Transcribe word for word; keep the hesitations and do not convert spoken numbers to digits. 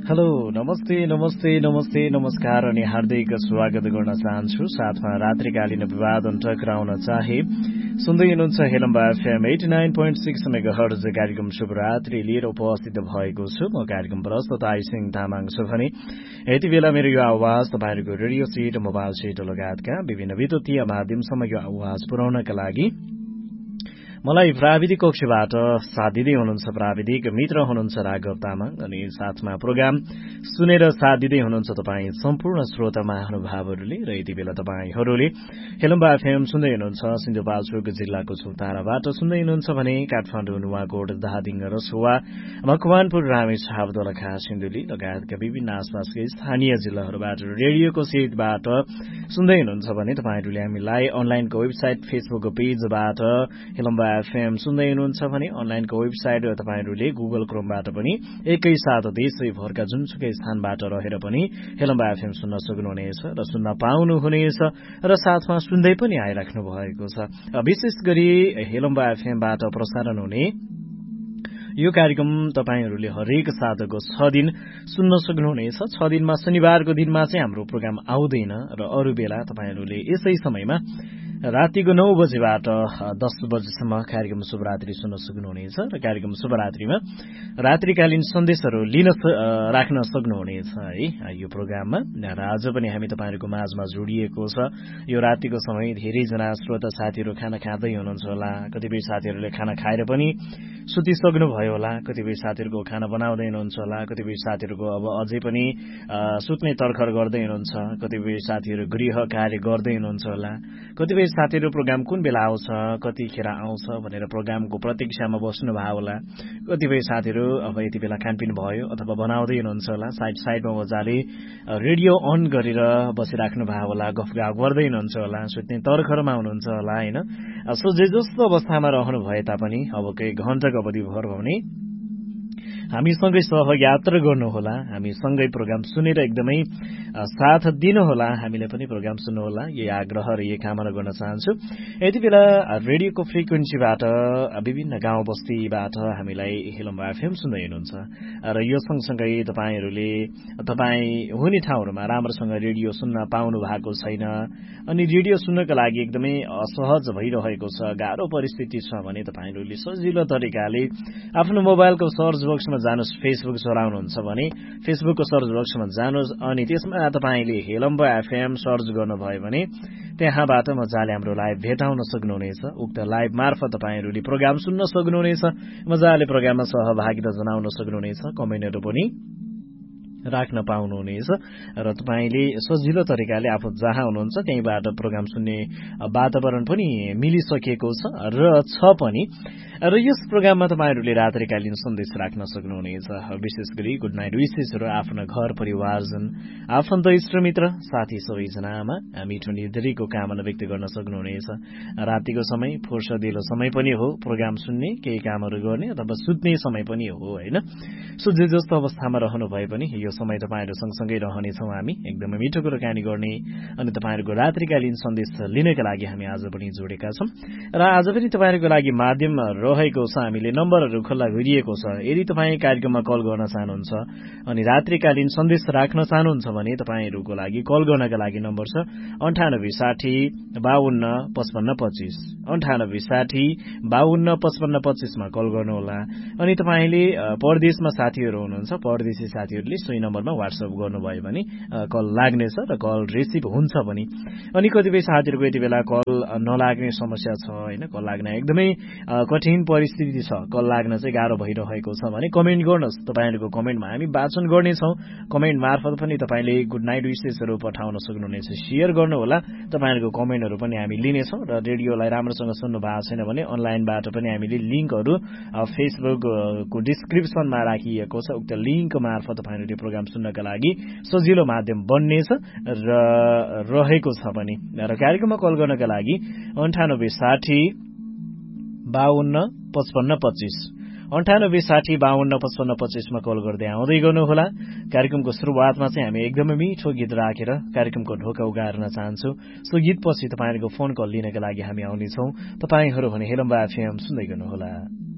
Hello नमस्ते नमस्ते नमस्ते नमस्कार अनि हार्दिक स्वागत गर्न चाहन्छु। साथमा रात्रिकालीन विवादन टक्राउन चाहे सुन्दै हुनुहुन्छ हेलम्बा FM eighty nine point six megahertz कार्यक्रम शुभरात्रि लिएर उपस्थित भएको छु। म कार्यक्रम प्रस्तुत आइसिङ तामाङ छु भने यति बेला मेरो यो आवाज तपाईँहरूको रेडियो सेट, मोबाइल सेट लगायतका विभिन्न विद्युतीय माध्यमसम्म यो आवाज पुर्याउनका लागि मलाई प्राविधिक कक्षबाट साथ दिँदै हुनुहुन्छ प्राविधिक मित्र हुनुहुन्छ राघव तामाङ अनि साथमा प्रोग्राम सुनेर साथ दिँदै हुनुहुन्छ तपाईँ सम्पूर्ण श्रोता महानुभावहरूले र यति बेला तपाईँहरूले हेलम्बा एफएम सुन्दै हुनुहुन्छ। सिन्धुपाल्चोक जिल्लाको चौताराबाट सुन्दै हुनुहुन्छ भने काठमाडौँ, नुवाकोट, धादिङ, रसुवा, मकवानपुर, रामेछाप, दोलखा, सिन्धुली लगायतका विभिन्न आसपासका स्थानीय जिल्लाहरूबाट रेडियोको सेटबाट सुन्दै हुनुहुन्छ भने तपाईँहरूले हामीलाई अनलाइनको वेबसाइट फेसबुकको पेजबाट हेलम्बा एफएम सुन्दै हुनुहुन्छ भने अनलाइनको वेबसाइट तपाईँहरूले गुगल क्रोमबाट पनि एकैसाथ देशैभरका जुनसुकै स्थानबाट रहेर पनि हेलम्बा एफएम सुन्न सक्नुहुनेछ र सुन्न पाउनुहुनेछ र साथमा सुन्दै पनि आइराख्नु भएको छ। विशेष गरी हेलम्बा एफएमबाट प्रसारण हुने यो कार्यक्रम तपाईँहरूले हरेक साताको छ दिन सुन्न सक्नुहुनेछ। छ दिनमा शनिबारको दिनमा चाहिँ हाम्रो प्रोग्राम आउँदैन र अरू बेला तपाईँहरूले यसै समयमा रातिको नौ बजेबाट दस बजेसम्म कार्यक्रम शुभरात्रि सुन्न सक्नुहुनेछ र कार्यक्रम शुभरात्रिमा रात्रिकालीन सन्देशहरू लिन राख्न सक्नुहुनेछ है यो प्रोग्राममा। र आज पनि हामी तपाईँहरूको माझमा जोडिएको छ। यो रातिको समय धेरैजना श्रोता साथीहरू खाना खाँदै हुनुहुन्छ होला, कतिपय साथीहरूले खाना खाएर पनि सुतिसक्नुभयो होला, कतिपय साथीहरूको खाना बनाउँदै हुनुहुन्छ होला, कतिपय साथीहरूको अब अझै पनि सुत्ने तर्खर गर्दै हुनुहुन्छ, कतिपय साथीहरू गृह कार्य गर्दै हुनुहुन्छ होला, कतिपय साथीहरू प्रोग्राम कुन बेला आउँछ कतिखेर आउँछ भनेर प्रोग्रामको प्रतीक्षामा बस्नु भयो होला, कतिपय साथीहरू अब यति बेला खानपिन भयो अथवा बनाउँदै हुनुहुन्छ होला, साइड साइडमा मजाले रेडियो अन गरेर बसिराख्नु भयो होला, गफगाफ गर्दै हुनुहुन्छ होला, सुत्ने तर्खरमा हुनुहुन्छ होला होइन। सो जे जस्तो अवस्थामा रहनु भए तापनि अब केही घण्टाको अवधिभर भने हामीसँगै सहयात्रा गर्नुहोला, हामीसँगै प्रोग्राम सुनेर एकदमै साथ दिनुहोला, हामीले पनि प्रोग्राम सुन्नुहोला, यही आग्रह र यही कामना गर्न चाहन्छु। यति बेला रेडियोको फ्रिक्वेन्सीबाट विभिन्न गाउँ बस्तीबाट हामीलाई हेलम्बा एफएम सुन्दै हुनुहुन्छ र यो सँगसँगै तपाईँहरूले तपाईँ हुने ठाउँहरूमा राम्रोसँग रेडियो सुन्न पाउनु भएको छैन अनि रेडियो सुन्नका लागि एकदमै असहज भइरहेको छ, गाह्रो परिस्थिति छ भने तपाईँहरूले सजिलो तरिकाले आफ्नो मोबाइलको सर्च बक्समा जानुहोस्, फेसबुक चलाउनुहुन्छ भने फेसबुकको सर्च बक्समा जानुहोस् अनि त्यसमा तपाईँले हेलम्बा एफएम सर्च गर्नुभयो भने त्यहाँबाट मजाले हाम्रो लाइभ भेटाउन सक्नुहुनेछ। उक्त लाइभ मार्फत तपाईँहरूले प्रोग्राम सुन्न सक्नुहुनेछ, मजाले प्रोग्राममा सहभागिता जनाउन सक्नुहुनेछ, कमेन्टहरू पनि राख्न पाउनुहुनेछ र तपाईँले सजिलो तरिकाले आफू जहाँ हुनुहुन्छ त्यहीँबाट प्रोग्राम सुन्ने वातावरण पनि मिलिसकेको छ र छ पनि। र यस प्रोग्राममा तपाईँहरूले रात्रिकालीन सन्देश राख्न सक्नुहुनेछ, विशेष गरी गुड नाइट विशेषहरू आफ्ना घर परिवारजन, आफन्त इष्टमित्र साथी सबैजनामा मिठो निधरीको कामना व्यक्त गर्न सक्नुहुनेछ। रातिको समय फुर्सदिलो समय पनि हो प्रोग्राम सुन्ने, केही कामहरू गर्ने अथवा सुत्ने समय पनि हो होइन। सो जे जस्तो अवस्थामा रहनु भए पनि यो समय तपाईँहरू सँगसँगै रहनेछौँ हामी, एकदमै मिठो कुराकानी गर्ने अनि तपाईँहरूको रात्रिकालीन सन्देश लिनका लागि हामी आज पनि जोडेका छौँ र आज पनि तपाईँहरूको लागि माध्यम रहेको छ, हामीले नम्बरहरू खुल्ला गरिएको छ। यदि तपाईँ कार्यक्रममा कल गर्न चाहनुहुन्छ अनि रात्रिकालीन सन्देश राख्न चाहनुहुन्छ भने तपाईँहरूको लागि कल गर्नका लागि नम्बर छ अन्ठानब्बे साठी बाहन्न पचपन्न पच्चिस अन्ठानब्बे साठी बाहन्न पचपन्न पच्चिसमा कल गर्नुहोला। अनि तपाईँले परदेशमा साथीहरू हुनुहुन्छ, परदेशी साथीहरूले सोही नम्बरमा वाट्सएप गर्नुभयो भने कल लाग्नेछ र कल रिसिभ हुन्छ पनि। अनि कतिपय साथीहरूको यति बेला कल नलाग्ने समस्या छ होइन, कल लाग्न एकदमै कठिन परिस्थिति छ, कल लाग्न चाहिँ गाह्रो भइरहेको छ भने कमेन्ट गर्नुहोस्, तपाईँहरूको कमेन्टमा हामी वाचन गर्नेछौँ। कमेन्ट मार्फत पनि तपाईँले गुड नाइट विशेषहरू पठाउन सक्नुहुनेछ, सेयर गर्नुहोला, तपाईँहरूको कमेन्टहरू पनि हामी लिनेछौँ र रेडियोलाई राम्रोसँग सुन्नु भएको छैन भने अनलाइनबाट पनि हामीले लिङ्कहरू फेसबुकको डिस्क्रिप्सनमा राखिएको छ, उक्त लिङ्क मार्फत तपाईँहरूले प्रोग्राम सुन्नका लागि सजिलो माध्यम बन्नेछ र रहेको छ पनि। र कार्यक्रममा कल गर्नका लागि अन्ठानब्बे साठी बाहन्न पचपन्न पच्चिस अन्ठानब्बे साठी बाहन्न पचपन्न पच्चिसमा कल गर्दै आउँदै गर्नुहोला। कार्यक्रमको सुरुवातमा चाहिँ हामी एकदमै मिठो गीत राखेर कार्यक्रमको ढोका उगार्न चाहन्छौँ। सो गीतपछि तपाईँहरूको फोन कल लिनका लागि हामी आउनेछौँ। तपाईँहरू भने हेलम्बा एफएम सुन्दै गर्नुहोला।